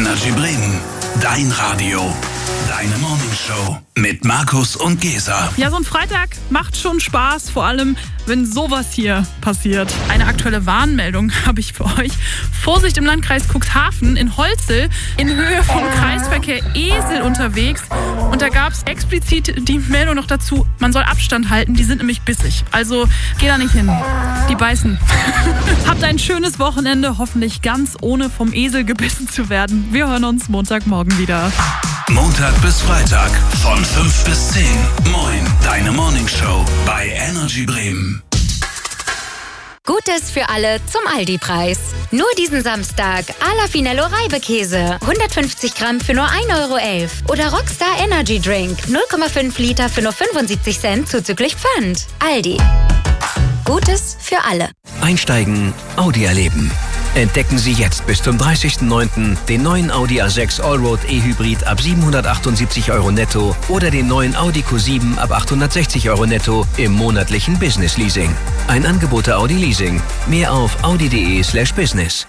Energy Bremen, dein Radio, deine Morningshow mit Markus und Gesa. Ja, so ein Freitag macht schon Spaß, vor allem wenn sowas hier passiert. Eine aktuelle Warnmeldung habe ich für euch. Vorsicht im Landkreis Cuxhaven, in Holzel, in Höhe von Kreisverkehr Esel unterwegs. Und da gab es explizit die Meldung noch dazu, man soll Abstand halten, die sind nämlich bissig. Also geh da nicht hin, die beißen. Habt ein schönes Wochenende, hoffentlich ganz ohne vom Esel gebissen zu werden. Wir hören uns Montagmorgen wieder. Montag bis Freitag von 5 bis 10. Moin, deine Morningshow bei Energy Bremen. Gutes für alle zum Aldi-Preis. Nur diesen Samstag Ala Finello Reibekäse. 150 Gramm für nur 1,11 € Oder Rockstar Energy Drink. 0,5 Liter für nur 75 Cent zuzüglich Pfand. Aldi. Gutes für alle. Einsteigen, Audi erleben. Entdecken Sie jetzt bis zum 30.09. den neuen Audi A6 Allroad E-Hybrid ab 778 € netto oder den neuen Audi Q7 ab 860 € netto im monatlichen Business Leasing. Ein Angebot der Audi Leasing. Mehr auf audi.de/business.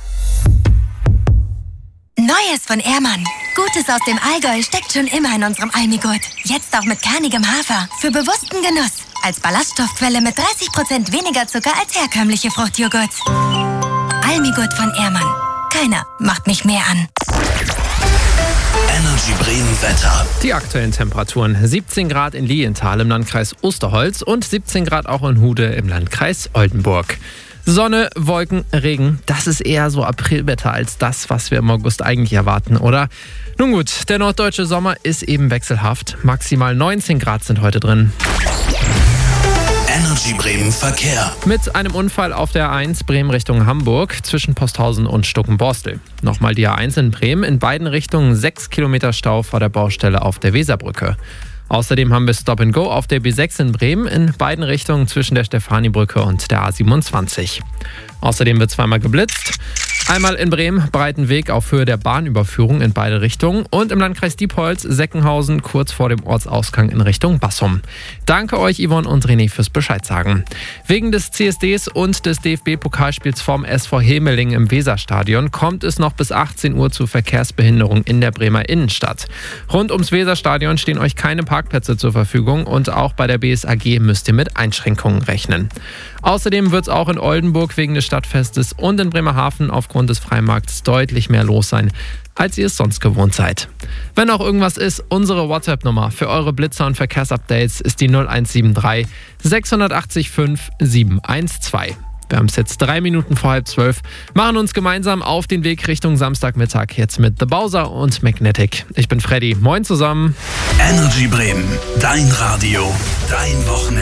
Neues von Ehrmann. Gutes aus dem Allgäu steckt schon immer in unserem Almigurt. Jetzt auch mit kernigem Hafer. Für bewussten Genuss. Als Ballaststoffquelle mit 30% weniger Zucker als herkömmliche Fruchtjoghurts. Almigurt von Ehrmann. Keiner macht mich mehr an. Energy Bremen Wetter. Die aktuellen Temperaturen: 17 Grad in Lilienthal im Landkreis Osterholz und 17 Grad auch in Hude im Landkreis Oldenburg. Sonne, Wolken, Regen, das ist eher so Aprilwetter als das, was wir im August eigentlich erwarten, oder? Nun gut, der norddeutsche Sommer ist eben wechselhaft. Maximal 19 Grad sind heute drin. Energy Bremen Verkehr. Mit einem Unfall auf der A1 Bremen Richtung Hamburg zwischen Posthausen und Stuckenborstel. Nochmal die A1 in Bremen, in beiden Richtungen 6 Kilometer Stau vor der Baustelle auf der Weserbrücke. Außerdem haben wir Stop and Go auf der B6 in Bremen, in beiden Richtungen zwischen der Stefanibrücke und der A27. Außerdem wird zweimal geblitzt. Einmal in Bremen, Breitenweg auf Höhe der Bahnüberführung in beide Richtungen und im Landkreis Diepholz, Seckenhausen, kurz vor dem Ortsausgang in Richtung Bassum. Danke euch, Yvonne und René, fürs Bescheid sagen. Wegen des CSDs und des DFB-Pokalspiels vom SV Hemeling im Weserstadion kommt es noch bis 18 Uhr zu Verkehrsbehinderung in der Bremer Innenstadt. Rund ums Weserstadion stehen euch keine Parkplätze zur Verfügung und auch bei der BSAG müsst ihr mit Einschränkungen rechnen. Außerdem wird es auch in Oldenburg wegen des Stadtfestes und in Bremerhaven aufgrund des Freimarkts deutlich mehr los sein, als ihr es sonst gewohnt seid. Wenn auch irgendwas ist, unsere WhatsApp-Nummer für eure Blitzer und Verkehrsupdates ist die 0173 680 5 712. Wir haben es jetzt 3 Minuten vor 11:30, machen uns gemeinsam auf den Weg Richtung Samstagmittag jetzt mit The Bowser und Magnetic. Ich bin Freddy, moin zusammen. Energy Bremen, dein Radio, dein Wochenende.